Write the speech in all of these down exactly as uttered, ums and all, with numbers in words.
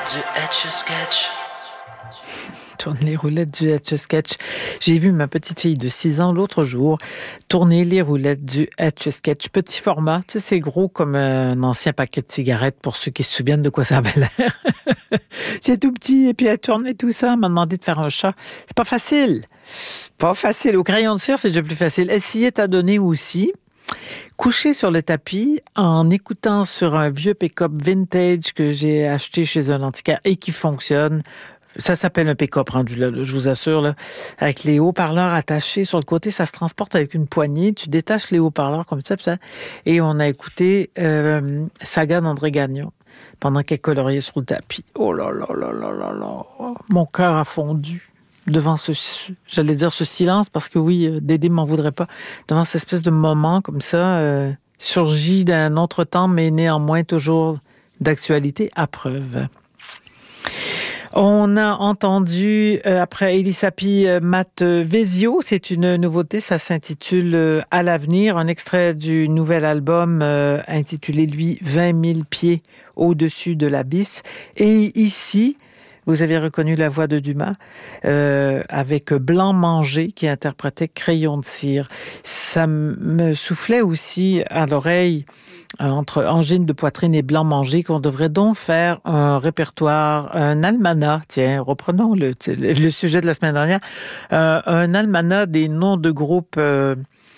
du Etch-a-Sketch. Tourne les roulettes du Etch-a-Sketch. J'ai vu ma petite fille de six ans l'autre jour tourner les roulettes du Etch-a-Sketch. Petit format, tu sais, c'est gros comme un ancien paquet de cigarettes pour ceux qui se souviennent de quoi ça avait l'air. C'est tout petit et puis elle tournait tout ça. Elle m'a demandé de faire un chat. C'est pas facile. Pas facile. Au crayon de cire, c'est déjà plus facile. Elle s'y est adonnée aussi. Couché sur le tapis, en écoutant sur un vieux pick-up vintage que j'ai acheté chez un antiquaire et qui fonctionne. Ça s'appelle un pick-up rendu là, là, je vous assure, là, avec les haut-parleurs attachés sur le côté, ça se transporte avec une poignée, tu détaches les haut-parleurs comme ça, ça et on a écouté euh, Saga d'André Gagnon pendant qu'elle coloriait sur le tapis. Oh là là là là là là, mon cœur a fondu devant ce, j'allais dire ce silence, parce que oui, Dédé m'en voudrait pas, devant cette espèce de moment comme ça, euh, surgit d'un autre temps, mais néanmoins toujours d'actualité à preuve. On a entendu, euh, après Elisapie, euh, Matt Vezio, c'est une nouveauté, ça s'intitule euh, « À l'avenir », un extrait du nouvel album euh, intitulé, lui, « vingt mille pieds au-dessus de l'abysse ». Et ici, vous avez reconnu la voix de Dumas, euh, avec Blanc Manger qui interprétait Crayon de cire. Ça me soufflait aussi à l'oreille, entre angine de poitrine et Blanc Manger, qu'on devrait donc faire un répertoire, un almanach, tiens, reprenons le, le sujet de la semaine dernière, euh, un almanach des noms de groupes euh,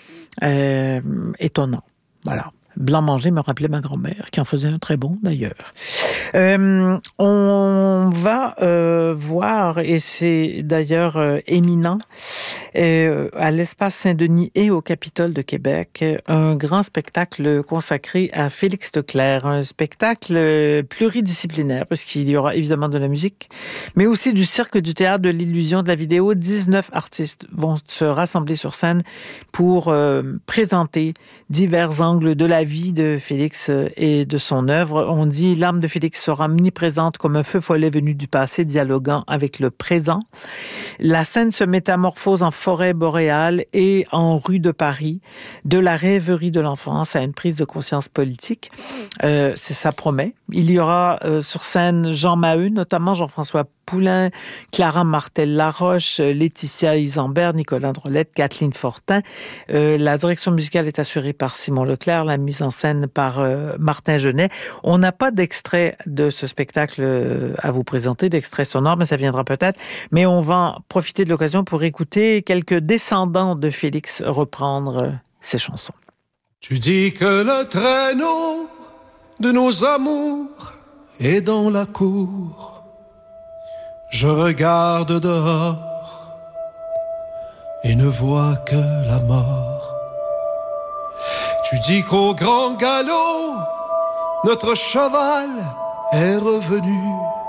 euh, étonnants. Voilà. Blanc Manger me rappelait ma grand-mère, qui en faisait un très bon d'ailleurs. Euh, on va euh, voir, et c'est d'ailleurs euh, éminent, euh, à l'Espace Saint-Denis et au Capitole de Québec, un grand spectacle consacré à Félix Leclerc, un spectacle pluridisciplinaire, parce qu'il y aura évidemment de la musique, mais aussi du cirque, du théâtre, de l'illusion, de la vidéo. dix-neuf artistes vont se rassembler sur scène pour euh, présenter divers angles de la vie de Félix et de son œuvre. On dit l'âme de Félix sera omniprésente comme un feu follet venu du passé, dialoguant avec le présent. La scène se métamorphose en forêt boréale et en rue de Paris, de la rêverie de l'enfance à une prise de conscience politique. Euh, c'est ça promet. Il y aura euh, sur scène Jean Maheu, notamment Jean-François Poulain, Clara Martel-Laroche, Laetitia Isambert, Nicolas Drolette, Kathleen Fortin. Euh, la direction musicale est assurée par Simon Leclerc, la mise en scène par euh, Martin Genet. On n'a pas d'extrait de ce spectacle euh, à vous présenter, d'extrait sonore, mais ça viendra peut-être. Mais on va profiter de l'occasion pour écouter quelques descendants de Félix reprendre euh, ses chansons. Tu dis que le traîneau de nos amours est dans la cour. Je regarde dehors et ne vois que la mort. Tu dis qu'au grand galop, notre cheval est revenu.